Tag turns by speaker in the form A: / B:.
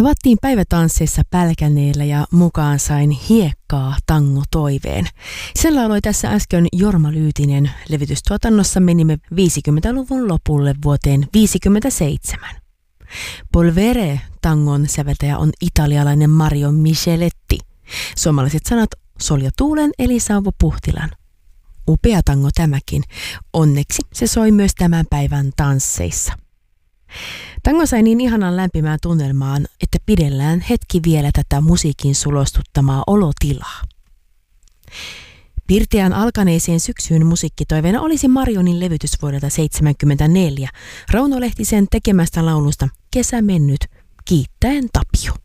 A: Tavattiin päivätansseissa Pälkäneellä ja mukaan sain Hiekkaa tango toiveen. Sen lauloi tässä äsken Jorma Lyytinen. Levytystuotannossa menimme 50-luvun lopulle vuoteen 1957. Polvere tangon säveltäjä on italialainen Mario Micheletti. Suomalaiset sanat Solja Tuulen eli Sauvo Puhtilan. Upea tango tämäkin. Onneksi se soi myös tämän päivän tansseissa. Tango sai niin ihanan lämpimään tunnelmaan, että pidellään hetki vielä tätä musiikin sulostuttamaa olotilaa. Pirteän alkaneeseen syksyyn musiikkitoiveena olisi Marionin levytys vuodelta 1974, Rauno Lehtisen tekemästä laulusta Kesä mennyt, kiittäen Tapio.